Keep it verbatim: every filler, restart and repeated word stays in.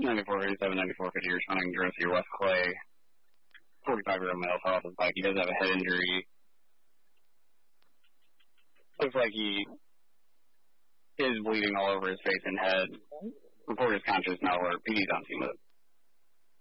ninety-four fifty-seven, ninety-four fifty, responding to your West Clay. forty-five-year-old male fell off his bike. He does have a head injury. Looks like he is bleeding all over his face and head. Report is conscious, not alert. P D's on scene with it.